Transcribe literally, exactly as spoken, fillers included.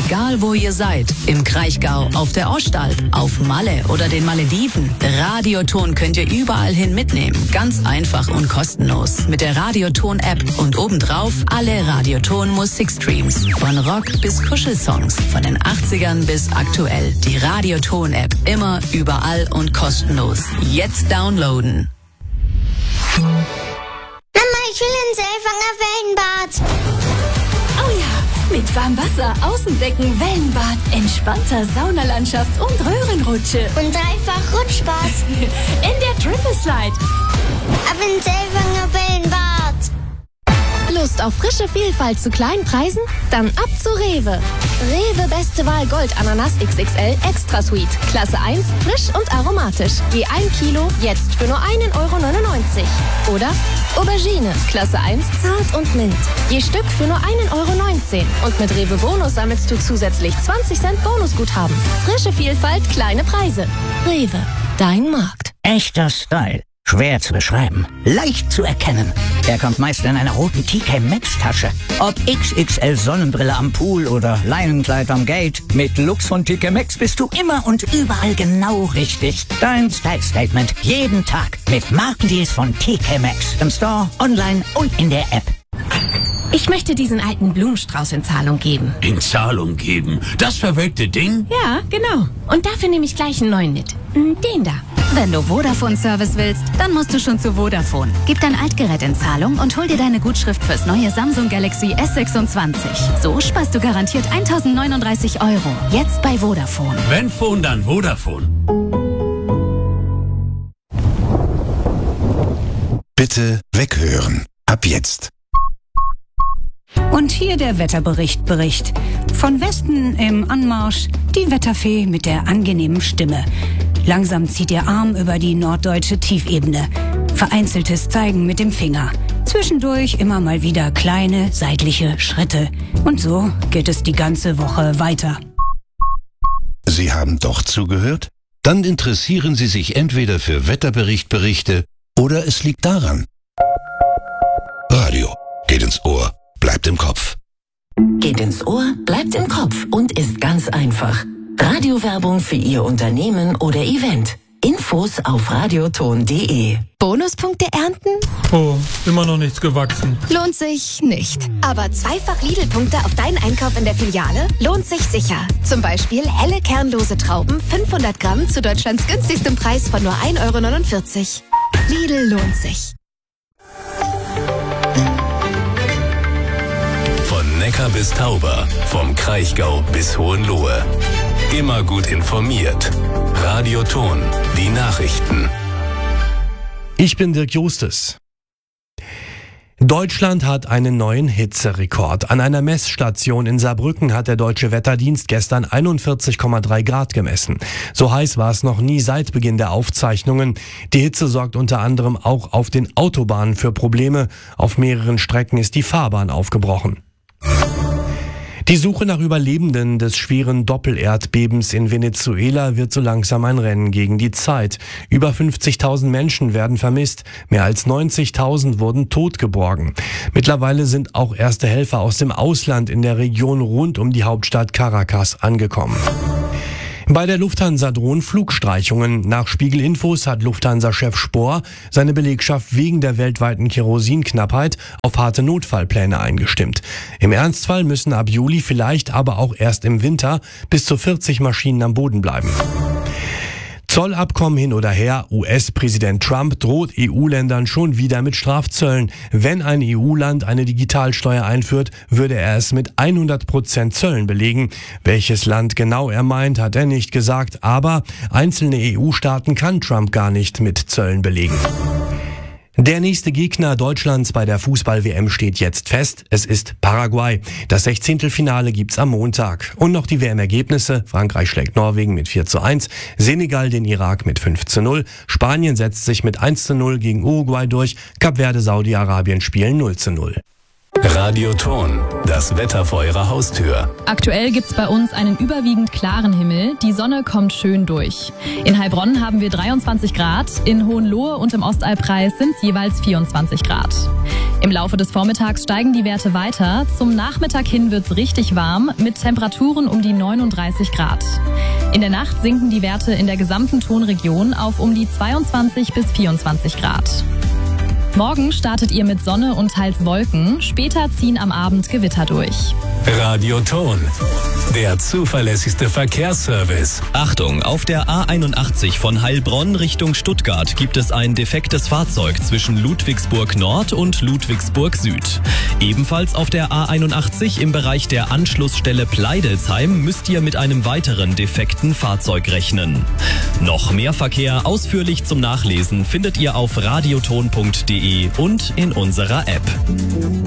Egal wo ihr seid, im Kraichgau, auf der Ostalb, auf Malle oder den Malediven, Radioton könnt ihr überall hin mitnehmen. Ganz einfach und kostenlos. Mit der Radioton-App und obendrauf alle Radioton-Musikstreams. Von Rock bis Kuschelsongs, von den achtzigern bis aktuell. Die Radioton-App, immer, überall und kostenlos. Jetzt downloaden. Mama, ich will ins Selfanger Wellenbad. Oh ja, mit Warmwasser, Außenbecken, Wellenbad, entspannter Saunalandschaft und Röhrenrutsche. Und dreifach Rutschspaß. In der Triple Slide. Ab ins Selfanger Wellenbad. Lust auf frische Vielfalt zu kleinen Preisen? Dann ab zu Rewe. Rewe Beste Wahl Gold Ananas X X L Extra Sweet. Klasse eins, frisch und aromatisch. Je ein Kilo, jetzt für nur einen Euro neunundneunzig. Oder Aubergine, Klasse eins, zart und mild. Je Stück für nur einen Euro neunzehn. Und mit Rewe Bonus sammelst du zusätzlich zwanzig Cent Bonusguthaben. Frische Vielfalt, kleine Preise. Rewe, dein Markt. Echter Style. Schwer zu beschreiben, leicht zu erkennen. Er kommt meist in einer roten T K Maxx Tasche. Ob X X L Sonnenbrille am Pool oder Leinenkleid am Gate, mit Lux von T K Maxx bist du immer und überall genau richtig. Dein Style Statement jeden Tag mit Markendeals von T K Maxx. Im Store, online und in der App. Ich möchte diesen alten Blumenstrauß in Zahlung geben. In Zahlung geben? Das verwelkte Ding? Ja, genau. Und dafür nehme ich gleich einen neuen mit. Den da. Wenn du Vodafone-Service willst, dann musst du schon zu Vodafone. Gib dein Altgerät in Zahlung und hol dir deine Gutschrift fürs neue Samsung Galaxy S sechsundzwanzig. So sparst du garantiert eintausendneununddreißig Euro. Jetzt bei Vodafone. Wenn Phone, dann Vodafone. Bitte weghören. Ab jetzt. Und hier der Wetterbericht Bericht. Von Westen im Anmarsch die Wetterfee mit der angenehmen Stimme. Langsam zieht ihr Arm über die norddeutsche Tiefebene. Vereinzeltes Zeigen mit dem Finger. Zwischendurch immer mal wieder kleine seitliche Schritte. Und so geht es die ganze Woche weiter. Sie haben doch zugehört? Dann interessieren Sie sich entweder für Wetterberichtberichte oder es liegt daran. Radio geht ins Ohr, bleibt im Kopf. Geht ins Ohr, bleibt im Kopf und ist ganz einfach. Radiowerbung für Ihr Unternehmen oder Event. Infos auf radioton punkt de. Bonuspunkte ernten? Oh, immer noch nichts gewachsen. Lohnt sich nicht. Aber zweifach Lidl-Punkte auf deinen Einkauf in der Filiale lohnt sich sicher. Zum Beispiel helle kernlose Trauben, fünfhundert Gramm zu Deutschlands günstigstem Preis von nur ein Euro neunundvierzig. Lidl lohnt sich. Von Neckar bis Tauber, vom Kraichgau bis Hohenlohe. Immer gut informiert. Radioton, die Nachrichten. Ich bin Dirk Justus. Deutschland hat einen neuen Hitzerekord. An einer Messstation in Saarbrücken hat der Deutsche Wetterdienst gestern einundvierzig Komma drei Grad gemessen. So heiß war es noch nie seit Beginn der Aufzeichnungen. Die Hitze sorgt unter anderem auch auf den Autobahnen für Probleme. Auf mehreren Strecken ist die Fahrbahn aufgebrochen. Die Suche nach Überlebenden des schweren Doppelerdbebens in Venezuela wird so langsam ein Rennen gegen die Zeit. Über fünfzigtausend Menschen werden vermisst, mehr als neunzigtausend wurden tot geborgen. Mittlerweile sind auch erste Helfer aus dem Ausland in der Region rund um die Hauptstadt Caracas angekommen. Bei der Lufthansa drohen Flugstreichungen. Nach Spiegel-Infos hat Lufthansa-Chef Spohr seine Belegschaft wegen der weltweiten Kerosinknappheit auf harte Notfallpläne eingestimmt. Im Ernstfall müssen ab Juli, vielleicht aber auch erst im Winter, bis zu vierzig Maschinen am Boden bleiben. Zollabkommen hin oder her, U S-Präsident Trump droht E U-Ländern schon wieder mit Strafzöllen. Wenn ein E U-Land eine Digitalsteuer einführt, würde er es mit hundert Prozent Zöllen belegen. Welches Land genau er meint, hat er nicht gesagt, aber einzelne E U-Staaten kann Trump gar nicht mit Zöllen belegen. Der nächste Gegner Deutschlands bei der Fußball-W M steht jetzt fest. Es ist Paraguay. Das Sechzehntelfinale gibt's am Montag. Und noch die W M-Ergebnisse. Frankreich schlägt Norwegen mit vier zu eins, Senegal den Irak mit fünf zu null, Spanien setzt sich mit eins zu null gegen Uruguay durch, Kap Verde, Saudi-Arabien spielen null zu null. Radioton, das Wetter vor Ihrer Haustür. Aktuell gibt's bei uns einen überwiegend klaren Himmel. Die Sonne kommt schön durch. In Heilbronn haben wir dreiundzwanzig Grad, in Hohenlohe und im Ostalbkreis sind es jeweils vierundzwanzig Grad. Im Laufe des Vormittags steigen die Werte weiter. Zum Nachmittag hin wird's richtig warm mit Temperaturen um die neununddreißig Grad. In der Nacht sinken die Werte in der gesamten Tonregion auf um die zweiundzwanzig bis vierundzwanzig Grad. Morgen startet ihr mit Sonne und teils Wolken. Später ziehen am Abend Gewitter durch. Radioton, der zuverlässigste Verkehrsservice. Achtung, auf der A einundachtzig von Heilbronn Richtung Stuttgart gibt es ein defektes Fahrzeug zwischen Ludwigsburg Nord und Ludwigsburg Süd. Ebenfalls auf der A einundachtzig im Bereich der Anschlussstelle Pleidelsheim müsst ihr mit einem weiteren defekten Fahrzeug rechnen. Noch mehr Verkehr ausführlich zum Nachlesen findet ihr auf radioton punkt de und in unserer App.